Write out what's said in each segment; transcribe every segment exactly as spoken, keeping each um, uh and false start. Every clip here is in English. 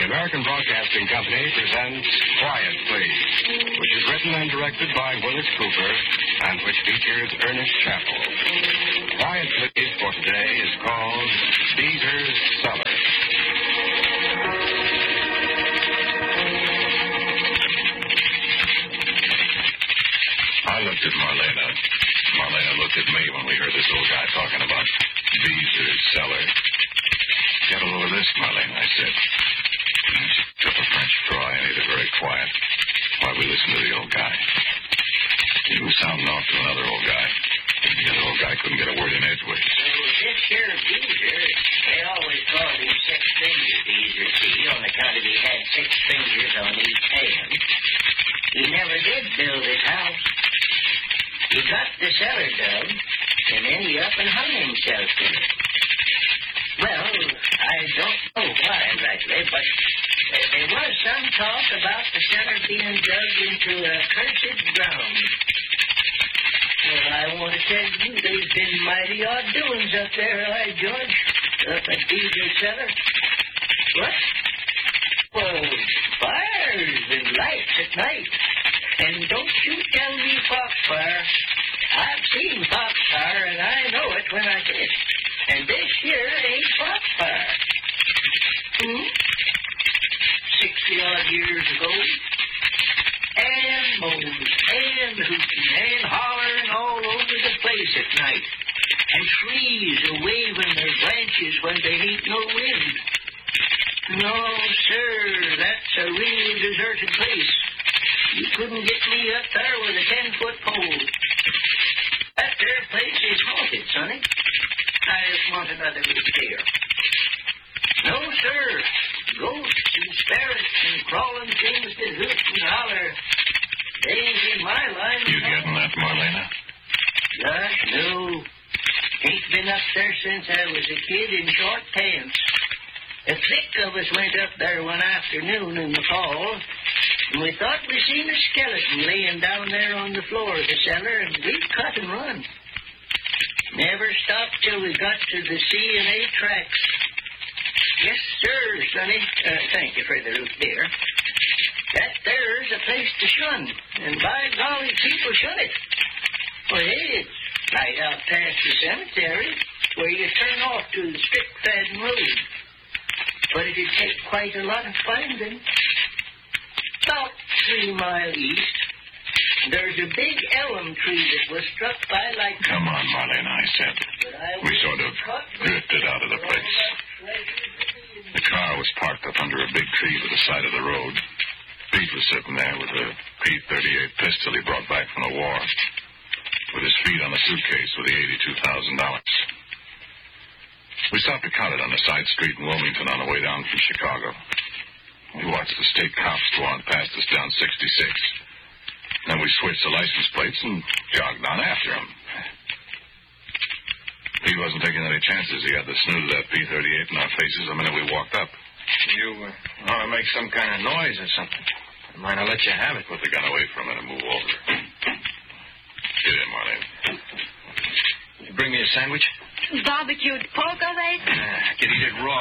American Broadcasting Company presents Quiet Please, which is written and directed by Willis Cooper and which features Ernest Chappell. Quiet Please for today is called Caesar's Cellar. I looked at Marlena. Marlena looked at me when we heard this old guy talking about Caesar's Cellar. Get a little of this, Marlena, I said. She took a French fry and ate it very quiet while we listened to the old guy. He was sounding off to another old guy. The other old guy couldn't get a word in edgeways. Well, this here Beezer, they always called him Six Fingers Beezer, see, on account of he had six fingers on each hand. He never did build his house. He got the cellar dug, and then he up and hung himself in it. Well, I don't know why exactly, but there was some talk about the cellar being dug into a cursed ground. Well, I want to tell you, there's been mighty odd doings up there, I judge, up at Beezer Cellar. What? Well, fires and lights at night. And don't you tell me foxfire. I've seen foxfire, and I know it when I see it. And this here ain't foxfire. Hmm? Sixty-odd years ago, and moans, and hooting, and hollering all over the place at night. And trees are waving their branches when they ain't no wind. No, sir, that's a really deserted place. You couldn't get me up there with a ten-foot pole. That there place is haunted, sonny. I just want another look here. No, sir. Ghosts and spirits and crawling things that hoot and holler. They ain't in my line. You getting that, Marlena? Gosh, no. Ain't been up there since I was a kid in short pants. A thick of us went up there one afternoon in the fall, and we thought we seen a skeleton laying down there on the floor of the cellar, and we cut and run. Never stopped till we got to the C and A tracks. Yes, sir, sonny. Uh, thank you for the loot there. That there's a place to shun, and by golly, people shun it. Well, hey, it's right out past the cemetery, where you turn off to the Strickfaden Road. But it'd take quite a lot of finding. About three mile east, there's a big elm tree that was struck by lightning. Come on, Marlena, I said. We sort of drifted out of the place. The car was parked up under a big tree by the side of the road. Pete was sitting there with a P thirty-eight pistol he brought back from the war, with his feet on a suitcase with the eighty-two thousand dollars. We stopped to count it on a side street in Wilmington on the way down from Chicago. We watched the state cops go on past us down sixty-six. Then we switched the license plates and jogged on after him. He wasn't taking any chances. He had the snoot of that P thirty-eight in our faces the minute we walked up. You uh, want to make some kind of noise or something? I might not let you have it. Put the gun away for a minute and move over. Get in, Marlene. You bring me a sandwich? Barbecued pork, are they? Yeah, I could eat it raw.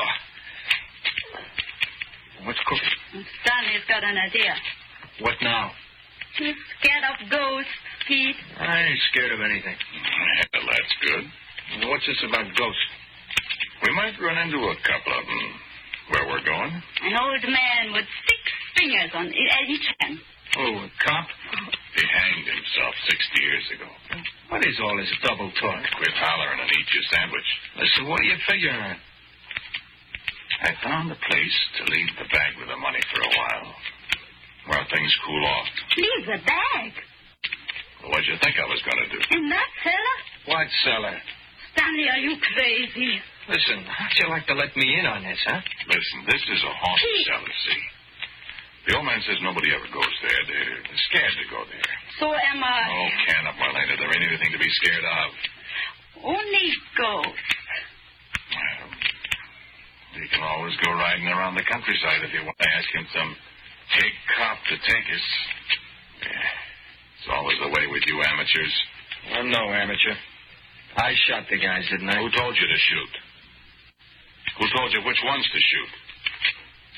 What's cooking? Stanley's got an idea. What now? He's scared of ghosts, Pete. I ain't scared of anything. Well, that's good. What's this about ghosts? We might run into a couple of them where we're going. An old man with six fingers on each hand. Oh, a cop? He hanged himself sixty years ago. What is all this double talk? Quit hollering and eat your sandwich. Listen, what are you figuring on? I found a place to leave the bag with the money for a while, while things cool off. Leave the bag? Well, what'd you think I was going to do? In that cellar? What cellar? Stanley, are you crazy? Listen, how'd you like to let me in on this, huh? Listen, this is a haunted Pete. cellar, see? The old man says nobody ever goes there. They're scared to go there. So am I. Oh, can up, Marlena. There ain't anything to be scared of. Only ghosts. Well, you can always go riding around the countryside if you want to ask him some big cop to take us. Yeah, it's always the way with you amateurs. I'm no amateur. I shot the guys, didn't I? Who told you to shoot? Who told you which ones to shoot?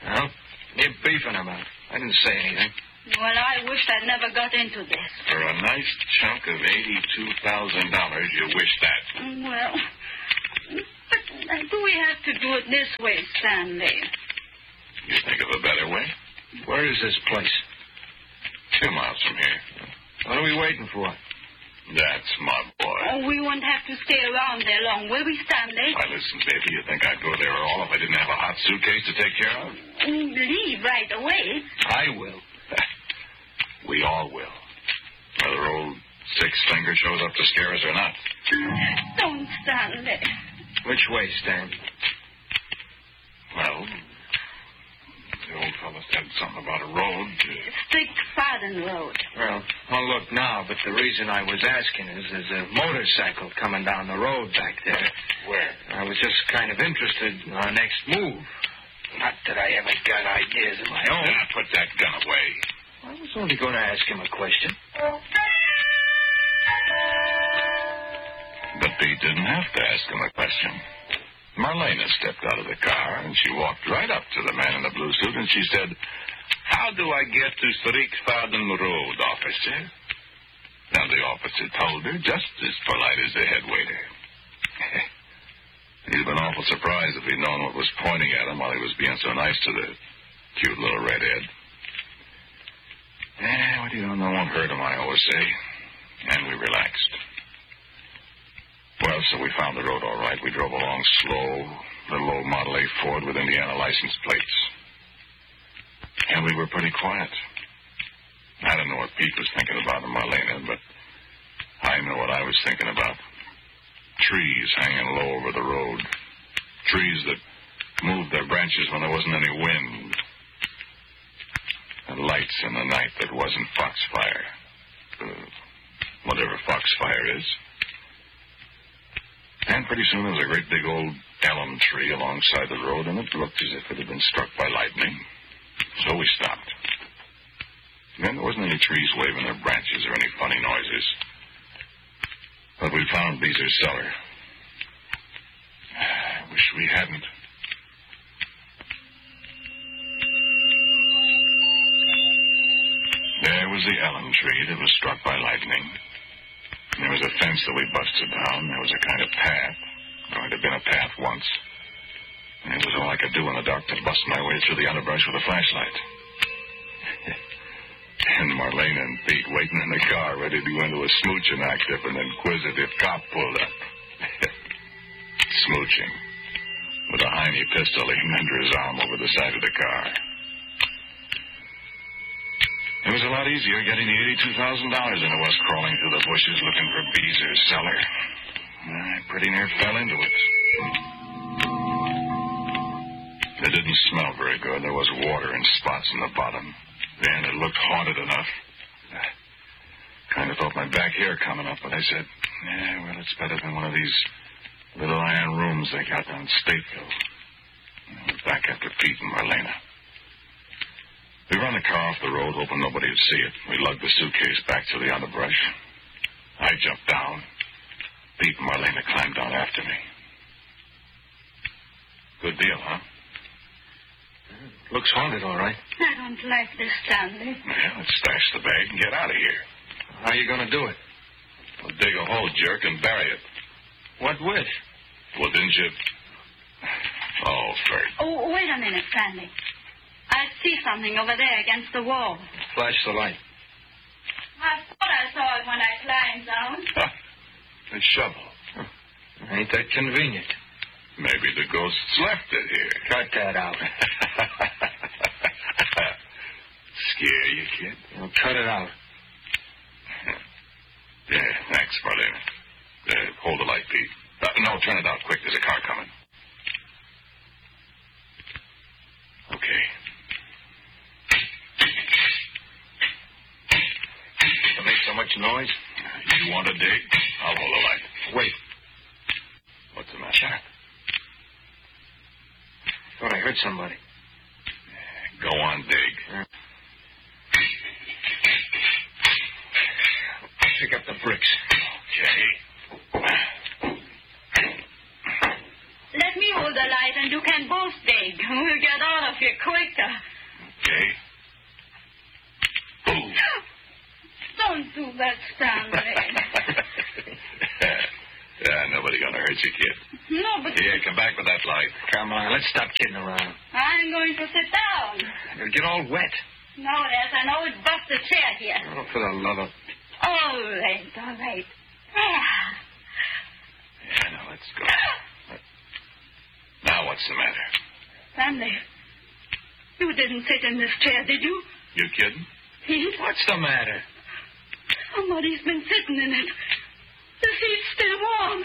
Well, you're beefing about. I didn't say anything. Well, I wish I'd never got into this. For a nice chunk of eighty-two thousand dollars, you wish that. Well, but uh, do we have to do it this way, Stanley? You think of a better way? Where is this place? Two miles from here. What are we waiting for? That's my boy. Oh, we won't have to stay around there long, will we, Stanley? Why, listen, baby, you think I'd go there at all if I didn't have a hot suitcase to take care of? Mm, Leave right away. I will. We all will. Whether old Six Finger shows up to scare us or not. Don't, Stanley. Which way, Stan? Well, the old fellow said something about a road. Stick Fadden Road. Well, I'll look now, but the reason I was asking is there's a motorcycle coming down the road back there. Where? I was just kind of interested in our next move. Not that I haven't got ideas of my own. Yeah, put that gun away. I was only going to ask him a question. But Pete didn't have to ask him a question. Marlena stepped out of the car, and she walked right up to the man in the blue suit, and she said, "How do I get to Strikfaden Road, officer?" Now, the officer told her, just as polite as the head waiter. He'd been awful surprised if he'd known what was pointing at him while he was being so nice to the cute little redhead. Eh, what do you know? No one hurt him, I always say. And we relaxed. Well, so we found the road all right. We drove along slow, little old Model A Ford with Indiana license plates. And we were pretty quiet. I don't know what Pete was thinking about in Marlena, but I know what I was thinking about. Trees hanging low over the road. Trees that moved their branches when there wasn't any wind. And lights in the night that wasn't foxfire. Uh, whatever foxfire is. And pretty soon there was a great big old elm tree alongside the road, and it looked as if it had been struck by lightning. So we stopped. Then there wasn't any trees waving their branches or any funny noises. But we found Beezer's cellar. I wish we hadn't. There was the elm tree that was struck by lightning. There was a fence that we busted down. There was a kind of path. There might have been a path once. And it was all I could do in the dark to bust my way through the underbrush with a flashlight. And Marlena and Pete waiting in the car, ready to go into a smooching act if an inquisitive cop pulled up. Smooching. With a Heine pistol aimed under his arm over the side of the car. It was a lot easier getting the eighty-two thousand dollars than it was crawling through the bushes looking for Beezer's cellar. I pretty near fell into it. It didn't smell very good. There was water in spots in the bottom. Then it looked haunted enough. I kind of felt my back hair coming up, but I said, yeah, well, it's better than one of these little iron rooms they got down in Stateville. I went back after Pete and Marlena. We ran the car off the road, hoping nobody would see it. We lugged the suitcase back to the underbrush. I jumped down. Pete and Marlena climbed down after me. Good deal, huh? Looks haunted, all right. I don't like this, Stanley. Yeah, let's stash the bag and get out of here. How are you going to do it? We'll dig a hole, jerk, and bury it. What with? Well, didn't you... Oh, Fred. Oh, wait a minute, Stanley. I see something over there against the wall. Flash the light. I thought I saw it when I climbed down. Huh. A shovel. Huh. Ain't that convenient? Maybe the ghosts left it here. Cut that out. Scare you, kid? Well, cut it out. Yeah, thanks, Marlena. Uh, hold the light, Pete. Uh, no, turn it out quick. There's a car coming. Okay. It makes so much noise. You want to dig? I'll hold the light. Wait. What's the matter? Thought I heard somebody. Go on, dig. Uh, pick up the bricks. Okay. Let me hold the light and you can both dig. We'll get out of here quicker. Come back with that light. Come on, let's stop kidding around. I'm going to sit down. You'll get all wet. No, yes, I know it's bust the chair here. Oh, for the love of... All right, all right. Yeah. Yeah, now let's go. Now what's the matter? Stanley, you didn't sit in this chair, did you? You kidding? Pete? What's the matter? Somebody's been sitting in it. The seat's still warm.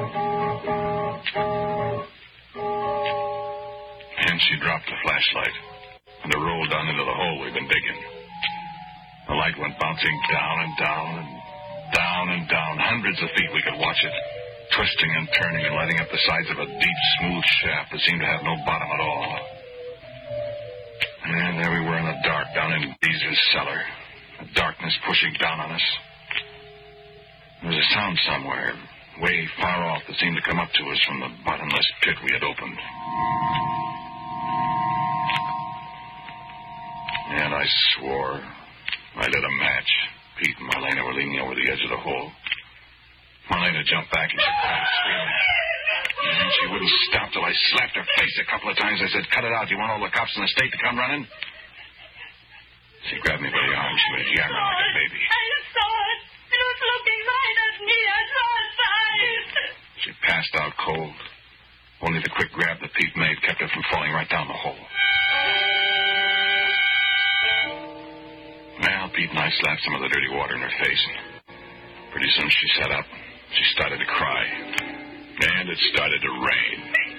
And she dropped the flashlight, and it rolled down into the hole we'd been digging. The light went bouncing down and down and down and down. Hundreds of feet we could watch it, twisting and turning and lighting up the sides of a deep, smooth shaft that seemed to have no bottom at all. And there we were in the dark down in Beezer's cellar, the darkness pushing down on us. There was a sound somewhere, way far off, that seemed to come up to us from the bottomless pit we had opened. And I swore. I lit a match. Pete and Marlena were leaning over the edge of the hole. Marlena jumped back and she started screaming. And she wouldn't stop till I slapped her face a couple of times. I said, cut it out. You want all the cops in the state to come running? She grabbed me by the arm. She was yammering like a baby. I saw it. It was looking right at me. I saw its eyes. She passed out cold. Only the quick grab that Pete made kept her from falling right down the hole. Well, Pete and I slapped some of the dirty water in her face. Pretty soon she sat up. She started to cry. And it started to rain.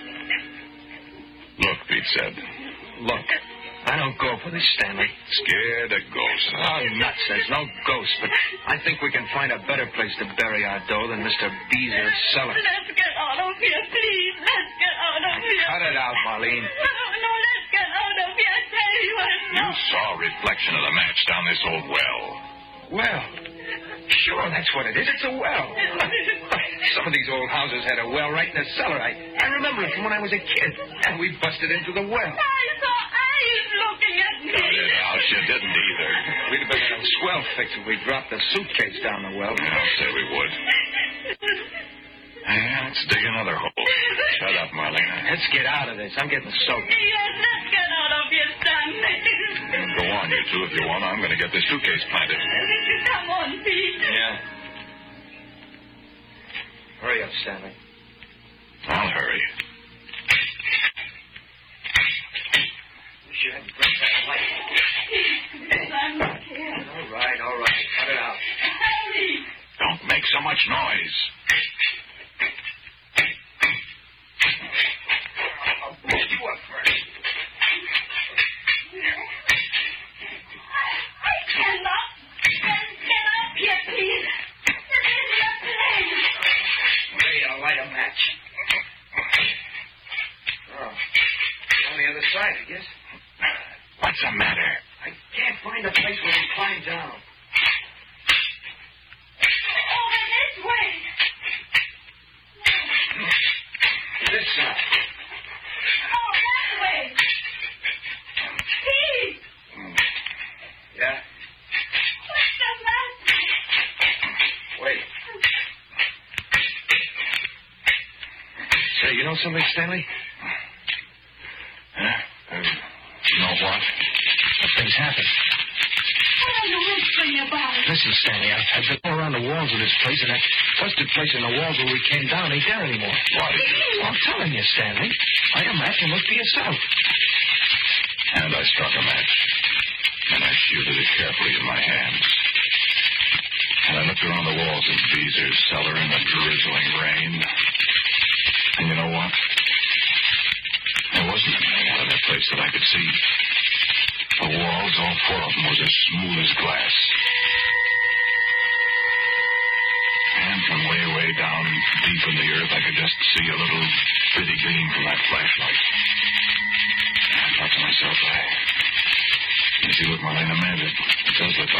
Look, Pete said. Look, I don't go for this, Stanley. Scared of ghosts. Oh, nuts. There's no ghost, but I think we can find a better place to bury our dough than Mister Beezer's cellar. Let's get out of here, please. Let's get out of here. Cut it out, Marlene. No, no, let's get out of here. I tell you, I You saw a reflection of the match down this old well. Well, sure, that's what it is. It's a well. Some of these old houses had a well right in the cellar. I, I remember it from when I was a kid. And we busted into the well. I saw eyes looking at me. Yeah, she didn't either. We'd have been in a swell fix if we dropped the suitcase down the well. Yeah, I'll say we would. Yeah, let's dig another hole. Shut up, Marlena. Let's get out of this. I'm getting soaked. Yes, let's get out of here, Stanley. Go on, you two, if you want. I'm going to get this suitcase planted. Come on, Pete. Yeah. Hurry up, Stanley. I'll hurry. You should have brought that light. I'm not here. All right, all right. Cut it out. Hurry. Don't make so much noise. I'll pull you up first. I cannot. Get up here, please. This is your place. Ray, I'll light a match. Oh, on the other side, I guess. What's the matter? I can't find a place where we climb down. Over this way. This side. Oh, that way. Pete. Yeah? What's the matter? Wait. Say, you know something, Stanley? Huh? Uh, you know what? Something's happened. What are you whispering about? Listen, Stanley, I, I've been all around the walls of this place, and that busted place in the walls where we came down ain't there anymore. What? Well, I'm telling you, Stanley. Light a match and look for yourself. And I struck a match. And I shielded it carefully in my hands. And I looked around the walls of Beezer's cellar in the drizzling rain. And you know what? There wasn't anything out of that place that I could see. The walls, all four of them, was as smooth as glass. And from way, way down deep in the earth, I could just see a little bitty gleam from that flashlight. And I thought to myself, I... You see what Marlena meant? It, it does look